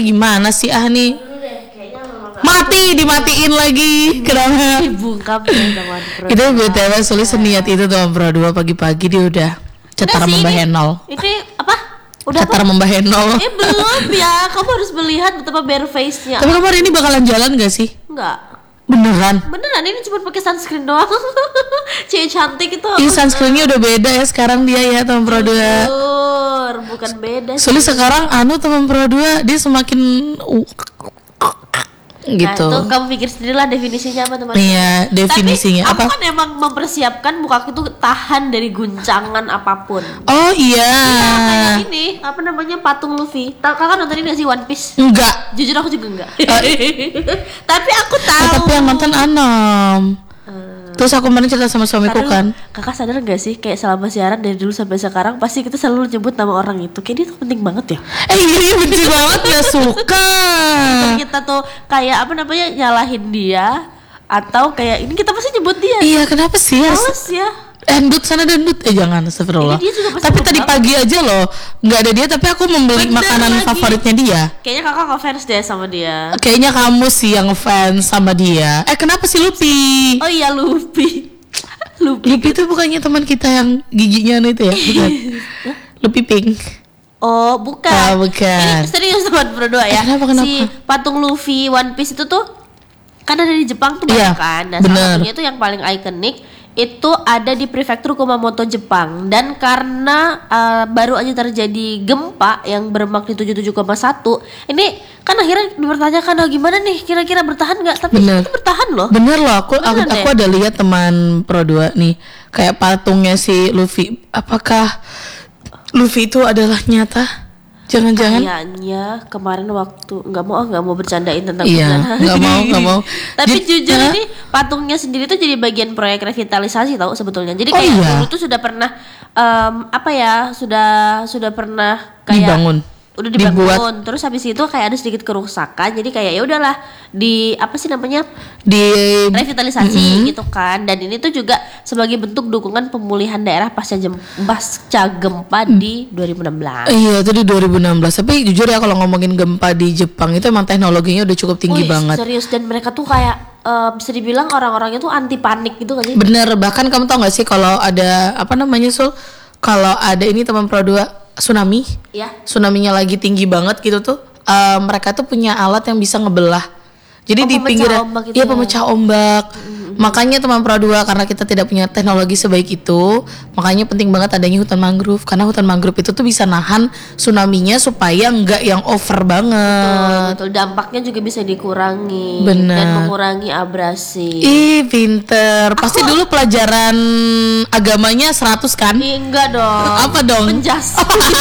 gimana sih nih? Dimatiin lagi. Kenapa? Dibungkam teman Pro 2. Itu BTW Sulis seniat itu teman Pro 2 pagi-pagi dia udah cetar Mbah Henol. Ini apa? Udah cetar Mbah Henol. Belum ya, kamu harus melihat betapa bare face-nya. Tapi kamu hari ini bakalan jalan gak sih? Enggak. Beneran, ini cuma pakai sunscreen doang. Cewek cantik itu. Ih, sunscreennya udah beda ya sekarang dia ya teman Pro 2. Bukan beda. Sulis sekarang teman Pro 2 dia semakin gitu. Nah, itu kamu pikir sendirilah definisinya apa teman. Iya, definisinya. Tapi aku kan emang mempersiapkan mukaku itu tahan dari guncangan apapun. Oh iya. Kayak ini, apa namanya, patung Luffy. Kakak nonton ini gak sih One Piece? Enggak. Jujur aku juga enggak. Tapi aku tahu. Tapi yang nonton Anom. Terus aku kemarin cerita sama suamiku kan. Kakak sadar gak sih kayak selama siaran dari dulu sampai sekarang pasti kita selalu nyebut nama orang itu. Kayak dia tuh penting banget ya. Iya benci banget, gak suka. Kita tuh kayak apa namanya, nyalahin dia atau kayak ini kita pasti nyebut dia. Iya, kenapa sih? Males ya. Dangdut sana dangdut, jangan, astagfirullah. Tapi tadi pagi aja loh nggak ada dia, tapi aku membeli makanan favoritnya dia. Kayaknya kakak ngefans deh sama dia. Kayaknya kamu sih yang ngefans sama dia. Kenapa sih Luffy? Oh iya, Luffy itu bukannya teman kita yang giginya itu ya? Bukan. Luffy Pink. Oh bukan. Ini serius teman Pro 2 ya. Kenapa? Si patung Luffy One Piece itu tuh kan ada di Jepang tuh banyak kan. Nah, salah satunya itu yang paling ikonik itu ada di prefektur Kumamoto, Jepang. Dan karena baru aja terjadi gempa yang bermagnitudo 7,1, ini kan akhirnya dipertanyakan, gimana nih kira-kira bertahan nggak? Tapi itu bertahan loh. Bener loh, aku ada lihat teman Pro 2 nih, kayak patungnya si Luffy. Apakah Luffy itu adalah nyata? Jangan-jangan kayaknya kemarin waktu nggak mau bercandain tentang nggak mau. Tapi jujur ini patungnya sendiri tuh jadi bagian proyek revitalisasi tahu sebetulnya. Jadi kayak dulu tuh sudah pernah sudah pernah kayak dibangun. Terus habis itu kayak ada sedikit kerusakan. Jadi kayak ya udahlah di revitalisasi gitu kan. Dan ini tuh juga sebagai bentuk dukungan pemulihan daerah pasca gempa di 2016. Iya, itu di 2016. Tapi jujur ya, kalau ngomongin gempa di Jepang itu emang teknologinya udah cukup tinggi banget. Serius, dan mereka tuh kayak bisa dibilang orang-orangnya tuh anti panik gitu kan sih? Bener, bahkan kamu tau gak sih kalau ada kalau ada ini teman Pro 2 tsunami, tsunami-nya lagi tinggi banget gitu tuh, mereka tuh punya alat yang bisa ngebelah. Jadi di pinggir pemecah ombak. Makanya teman Pro 2, karena kita tidak punya teknologi sebaik itu, makanya penting banget adanya hutan mangrove. Karena hutan mangrove itu tuh bisa nahan tsunami-nya supaya enggak yang over banget. Betul. Dampaknya juga bisa dikurangi. Bener. Dan mengurangi abrasi. Ih, pinter. Pasti dulu pelajaran agamanya 100 kan? Enggak dong. Apa dong? Penjas.